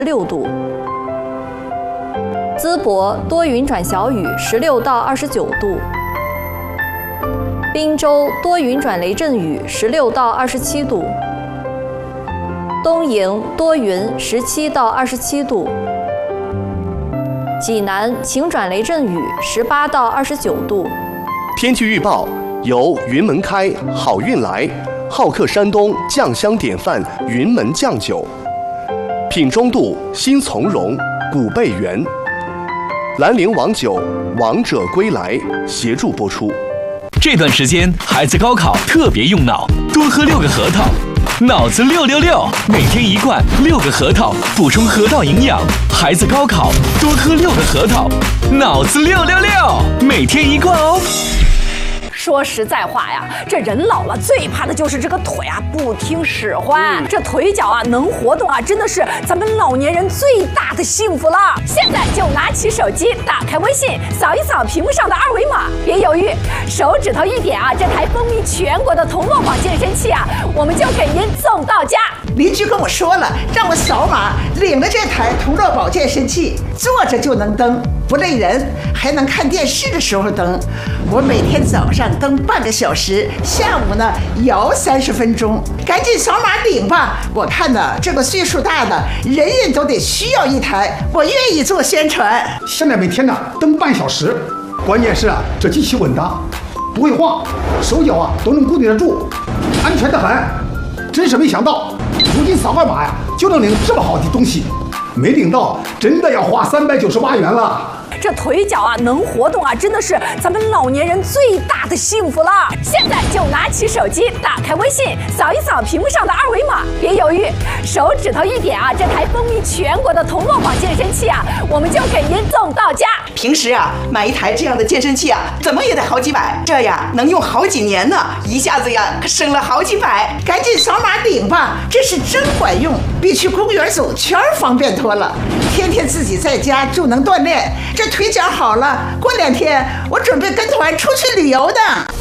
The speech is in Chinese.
6度。淄博多云转小雨16到29度。滨州多云转雷阵雨16到27度。东营多云17到27度。济南晴转雷阵雨18到29度。 天气预报由云门开好运来好客山东酱香典范云门酱酒，品中度新从容古贝园，兰陵王酒王者归来协助播出。 这段时间孩子高考特别用脑，多喝6个核桃，脑子666，每天1罐6个核桃，补充核桃营养。孩子高考多喝6个核桃，脑子666，每天1罐哦。 说实在话呀，这人老了最怕的就是这个腿啊不听使唤。这腿脚啊能活动啊，真的是咱们老年人最大的幸福了。现在就拿起手机，打开微信，扫一扫屏幕上的2维码，别犹豫，手指头一点啊，这台风靡全国的同乐宝健身器啊，我们就给您送到家。 邻居跟我说了，让我扫码领了这台同乐宝健身器，坐着就能蹬，不累人，还能看电视的时候蹬。我每天早上蹬半个小时，下午呢摇30分钟，赶紧扫码领吧！我看呢，这个岁数大的人人都得需要一台，我愿意做宣传。 现在每天呢蹬半小时，关键是啊，这机器稳当，不会晃，手脚啊都能固定得住，安全得很。真是没想到，如今扫个码呀就能领这么好的东西，没领到真的要花398元了。 这腿脚啊能活动啊，真的是咱们老年人最大的幸福了。现在就拿起手机，打开微信，扫一扫屏幕上的2维码，别犹豫，手指头一点啊，这台风靡全国的同乐宝健身器啊，我们就给您送到家。 平时啊买一台这样的健身器啊，怎么也得好几百，这呀能用好几年呢，一下子呀可省了好几百。 赶紧扫码领吧，这是真管用，比去公园走圈方便多了。天天自己在家就能锻炼，这腿脚好了，过2天我准备跟团出去旅游的。